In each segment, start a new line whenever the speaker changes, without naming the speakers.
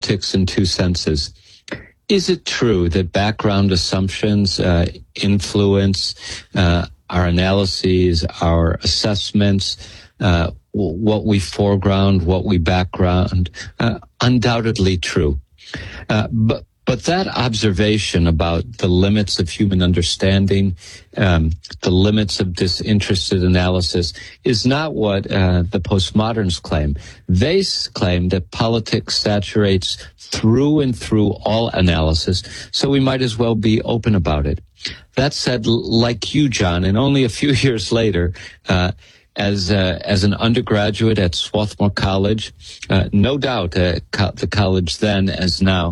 politics in two senses. Is it true that background assumptions influence our analyses, our assessments, what we foreground, what we background? Undoubtedly true. But that observation about the limits of human understanding, the limits of disinterested analysis, is not what the postmoderns claim. They claim that politics saturates through and through all analysis, so we might as well be open about it. That said, like you, John, and only a few years later, as an undergraduate at Swarthmore College, no doubt the college then as now,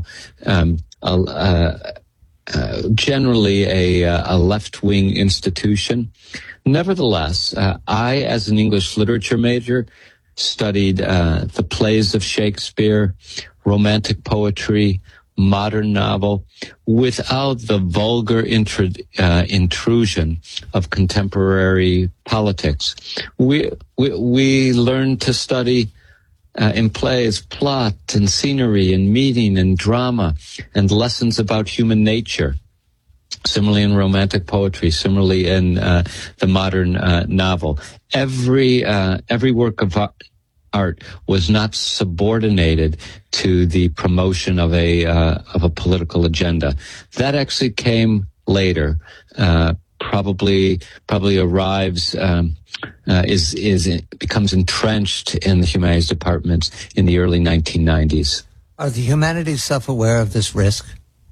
generally a left-wing institution. Nevertheless, I, as an English literature major, studied the plays of Shakespeare, romantic poetry, modern novel, without the vulgar intrusion of contemporary politics. We learned to study in plays plot and scenery and meaning and drama and lessons about human nature. Similarly in romantic poetry, similarly in the modern novel. Every work of art was not subordinated to the promotion of a political agenda. That actually came later. Probably arrives becomes entrenched in the humanities departments in the early 1990s.
Are the humanities self-aware of this risk?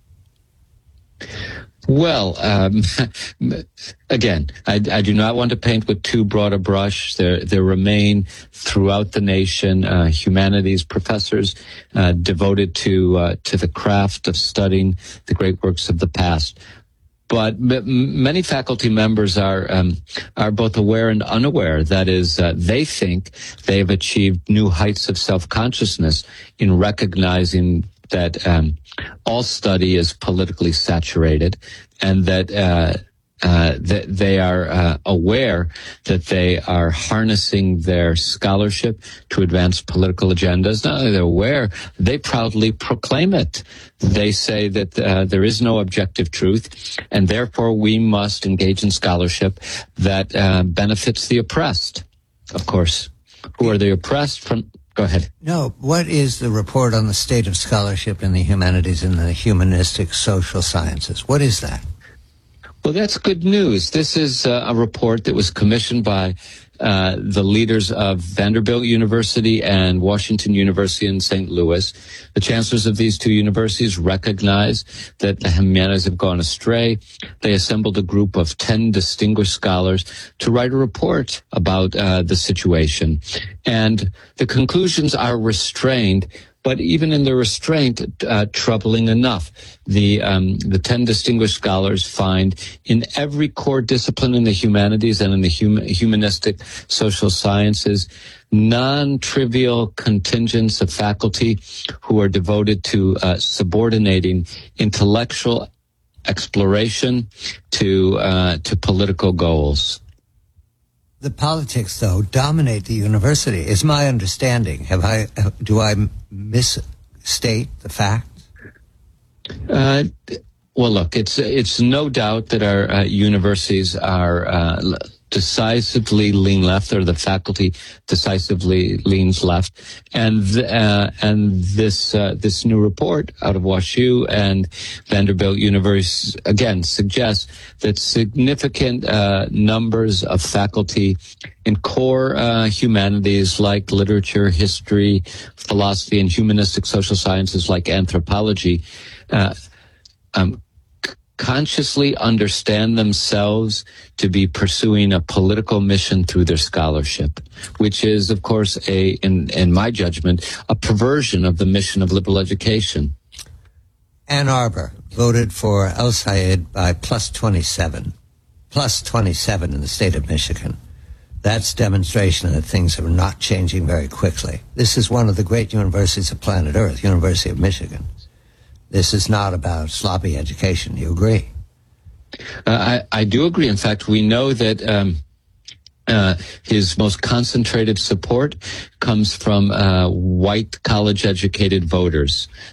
Well, again, I do not want to paint with too broad a brush. There remain throughout the nation humanities professors devoted to the craft of studying the great works of the past. But many faculty members are both aware and unaware. That is, they think they have achieved new heights of self-consciousness in recognizing that all study is politically saturated, and that they are aware that they are harnessing their scholarship to advance political agendas. Not only they're aware, they proudly proclaim it. They say that there is no objective truth, and therefore we must engage in scholarship that benefits the oppressed. Of course, who are the oppressed from? Go ahead.
No, what is the report on the state of scholarship in the humanities and the humanistic social sciences? What is that?
Well, that's good news. This is a report that was commissioned by the leaders of Vanderbilt University and Washington University in St. Louis. The chancellors of these two universities recognize that the humanities have gone astray. They assembled a group of 10 distinguished scholars to write a report about the situation. And the conclusions are restrained, but even in the restraint, troubling enough. The 10 distinguished scholars find in every core discipline in the humanities and in the humanistic social sciences, non-trivial contingents of faculty who are devoted to subordinating intellectual exploration to political goals.
The politics, though, dominate the university, is my understanding. Do I misstate the fact?
Well, look, it's no doubt that our universities are decisively lean left, or the faculty decisively leans left, and this new report out of WashU and Vanderbilt University again suggests that significant numbers of faculty in core humanities like literature, history, philosophy, and humanistic social sciences like anthropology consciously understand themselves to be pursuing a political mission through their scholarship, which is, of course, in my judgment, a perversion of the mission of liberal education.
Ann Arbor voted for El Sayed by plus 27 in the state of Michigan. That's demonstration that things are not changing very quickly. This is one of the great universities of planet Earth, University of Michigan. This is not about sloppy education. You agree?
I do agree. In fact, we know that his most concentrated support comes from white college-educated voters.